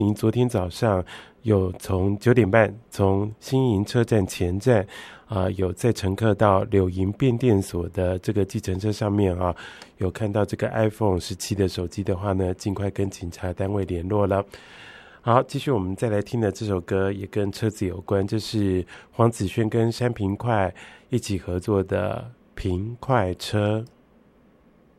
您昨天早上有从9点半从新营车站前站有载乘客到柳营变电所的这个计程车上面有看到这个 iPhone 17的手机的话呢，尽快跟警察单位联络了。好，继续我们再来听的这首歌也跟车子有关，这是黄子轩跟山平快一起合作的《平快车》。